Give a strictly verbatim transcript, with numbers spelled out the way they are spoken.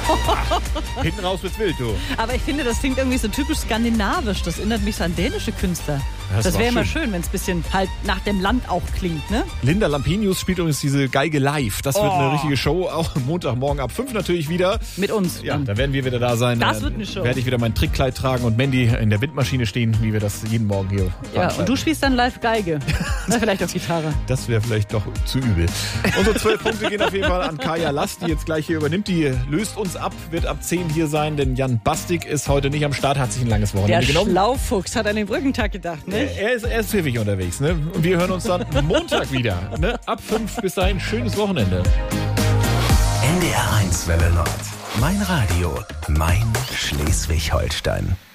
Hinten raus wird's wild, du. Aber ich finde, das klingt irgendwie so typisch skandinavisch. Das erinnert mich so an dänische Künstler. Das Das, war wäre immer schön. schön, wenn es ein bisschen halt nach dem Land auch klingt, ne? Linda Lampenius spielt übrigens diese Geige live. Das wird Oh. eine richtige Show. Auch Montagmorgen ab fünf natürlich wieder. Mit uns. Ja, dann. da werden wir wieder da sein. Das Dann wird eine Show. Werde ich wieder mein Trickkleid tragen und Mandy in der Windmaschine stehen, wie wir das jeden Morgen hier Ja, veranstalten. und du spielst dann live Geige. Na, vielleicht auch Gitarre. Das wäre vielleicht doch zu übel. Unsere zwölf Punkte gehen auf jeden Fall an Kaya Last, die jetzt gleich hier übernimmt. Die löst uns ab, wird ab zehn hier sein, denn Jan Bastik ist heute nicht am Start, hat sich ein langes Der Wochenende genommen. Schlaufuchs hat an den Brückentag gedacht, ne? Er ist, er ist pfiffig unterwegs, ne? Und wir hören uns dann Montag wieder, ne? Ab fünf. Bis dahin, schönes Wochenende. N D R eins Welle Nord. Mein Radio. Mein Schleswig-Holstein.